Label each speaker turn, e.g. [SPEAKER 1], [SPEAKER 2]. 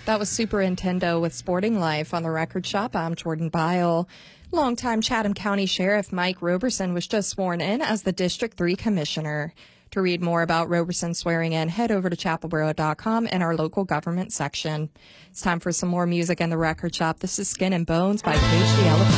[SPEAKER 1] That was Super Nintendo with Sporting Life on the Record Shop. I'm Jordan Bile. Longtime Chatham County Sheriff Mike Roberson was just sworn in as the District 3 Commissioner. To read more about Roberson swearing in, head over to chapelboro.com in our local government section. It's time for some more music in the Record Shop. This is Skin and Bones by Cage the Elephant.